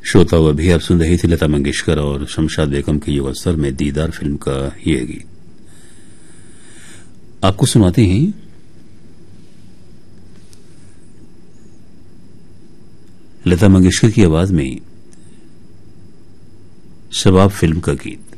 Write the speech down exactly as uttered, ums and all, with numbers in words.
श्रोता हुआ भी आप सुन रही थी लता मंगेशकर और शमशाद बेगम के युवा स्वर में दीदार फिल्म का यह गीत। आपको सुनाते हैं लता मंगेशकर की आवाज में शबाब फिल्म का गीत।